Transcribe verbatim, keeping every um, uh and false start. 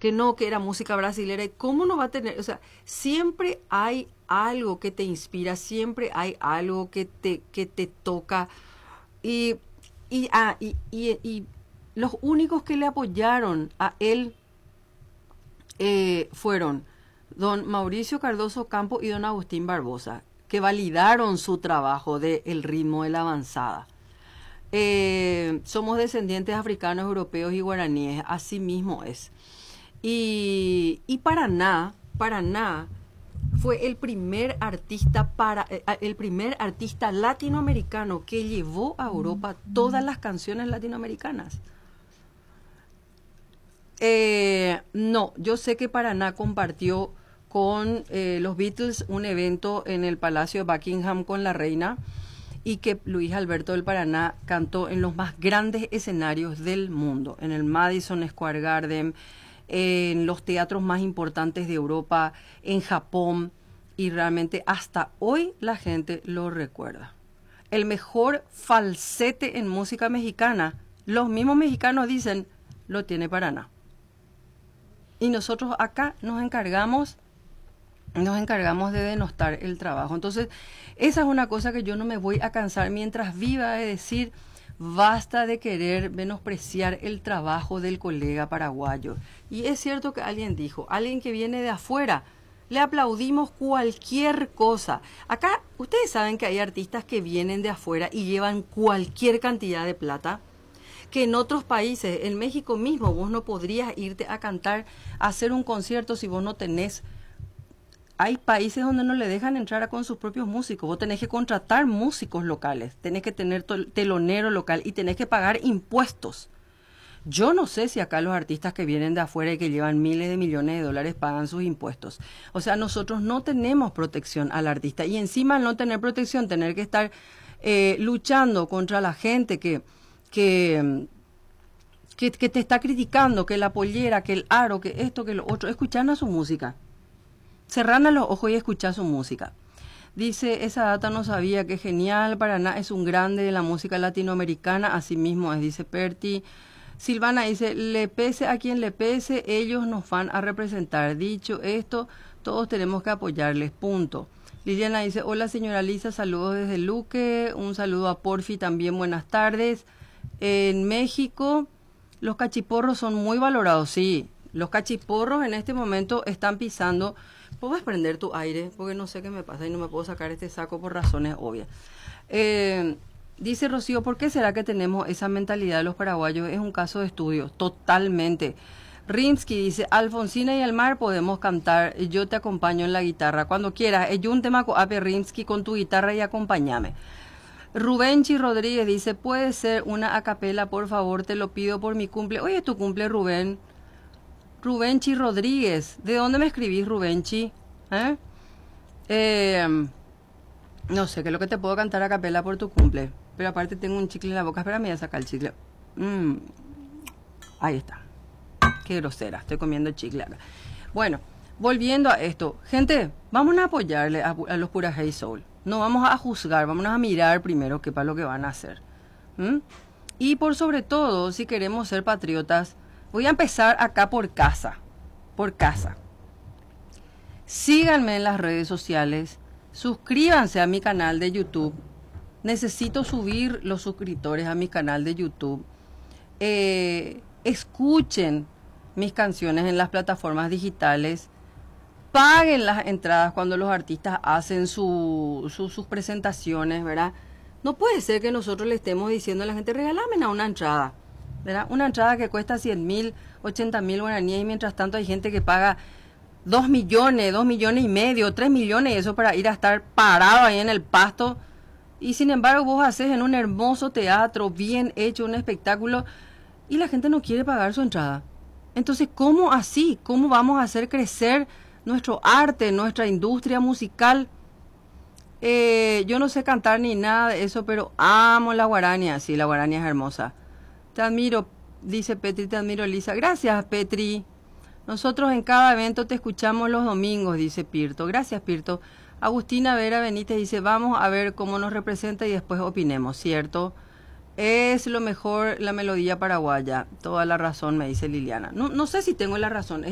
que no, que era música brasilera. ¿Y cómo no va a tener? O sea, siempre hay algo que te inspira, siempre hay algo que te, que te toca. Y, y, ah, y, y, y los únicos que le apoyaron a él eh, fueron don Mauricio Cardoso Campo y don Agustín Barbosa, que validaron su trabajo de El ritmo de la avanzada. Eh, somos descendientes africanos, europeos y guaraníes, así mismo es. Y, y Paraná, Paraná fue el primer artista para eh, el primer artista latinoamericano que llevó a Europa todas las canciones latinoamericanas. Eh, no, yo sé que Paraná compartió con eh, los Beatles un evento en el Palacio de Buckingham con la reina, y que Luis Alberto del Paraná cantó en los más grandes escenarios del mundo, en el Madison Square Garden, en los teatros más importantes de Europa, en Japón, y realmente hasta hoy la gente lo recuerda. El mejor falsete en música mexicana, los mismos mexicanos dicen, lo tiene Paraná. Y nosotros acá nos encargamos nos encargamos de denostar el trabajo. Entonces, esa es una cosa que yo no me voy a cansar mientras viva, de decir, basta de querer menospreciar el trabajo del colega paraguayo. Y es cierto que alguien dijo, alguien que viene de afuera, le aplaudimos cualquier cosa. Acá, ustedes saben que hay artistas que vienen de afuera y llevan cualquier cantidad de plata, que en otros países, en México mismo, vos no podrías irte a cantar, a hacer un concierto si vos no tenés. Hay países donde no le dejan entrar a con sus propios músicos. Vos tenés que contratar músicos locales, tenés que tener telonero local y tenés que pagar impuestos. Yo no sé si acá los artistas que vienen de afuera y que llevan miles de millones de dólares pagan sus impuestos. O sea, nosotros no tenemos protección al artista. Y encima al no tener protección, tener que estar eh, luchando contra la gente que, que, que, que te está criticando, que la pollera, que el aro, que esto, que lo otro, escuchando su música. Cerrando los ojos y escuchar su música. Dice, esa data no sabía, que genial, Paraná es un grande de la música latinoamericana, así mismo es, dice Perti. Silvana dice, le pese a quien le pese, ellos nos van a representar. Dicho esto, todos tenemos que apoyarles, punto. Liliana dice, hola señora Lisa, saludos desde Luque, un saludo a Porfi también, buenas tardes. En México, los cachiporros son muy valorados, sí, los cachiporros en este momento están pisando. ¿Puedes prender tu aire? Porque no sé qué me pasa y no me puedo sacar este saco por razones obvias. Eh, dice Rocío, ¿por qué será que tenemos esa mentalidad de los paraguayos? Es un caso de estudio, totalmente. Rimsky dice, Alfonsina y el mar podemos cantar, yo te acompaño en la guitarra. Cuando quieras, yo un tema con Ape Rimsky con tu guitarra y acompáñame. Rubenchi Rodríguez dice, puede ser una acapela, por favor, te lo pido por mi cumple. Hoy es tu cumple, Rubén. Rubenchi Rodríguez, ¿de dónde me escribís, Rubenchi? ¿Eh? Eh, no sé, qué es lo que te puedo cantar a capela por tu cumple. Pero aparte tengo un chicle en la boca, espera, me voy a sacar el chicle. Mm, ahí está. Qué grosera, estoy comiendo chicle acá. Bueno, volviendo a esto. Gente, vamos a apoyarle a, a los Pura Hey Soul. No vamos a juzgar, vamos a mirar primero qué para lo que van a hacer. ¿Mm? Y por sobre todo, si queremos ser patriotas, voy a empezar acá por casa, por casa. Síganme en las redes sociales, suscríbanse a mi canal de YouTube. Necesito subir los suscriptores a mi canal de YouTube. Eh, escuchen mis canciones en las plataformas digitales. Paguen las entradas cuando los artistas hacen su, su, sus presentaciones, ¿verdad? No puede ser que nosotros le estemos diciendo a la gente, regálame una entrada. ¿Verdad? Una entrada que cuesta cien mil, ochenta mil guaraníes y mientras tanto hay gente que paga dos millones, dos millones y medio, tres millones y eso para ir a estar parado ahí en el pasto. Y sin embargo vos haces en un hermoso teatro, bien hecho, un espectáculo y la gente no quiere pagar su entrada. Entonces, ¿cómo así? ¿Cómo vamos a hacer crecer nuestro arte, nuestra industria musical? Eh, yo no sé cantar ni nada de eso, pero amo la guarania. Sí, la guarania es hermosa. Te admiro, dice Petri, te admiro, Lisa. Gracias, Petri. Nosotros en cada evento te escuchamos los domingos, dice Pirto. Gracias, Pirto. Agustina Vera Benítez dice, vamos a ver cómo nos representa y después opinemos, ¿cierto? Es lo mejor la melodía paraguaya. Toda la razón, me dice Liliana. No, no sé si tengo la razón.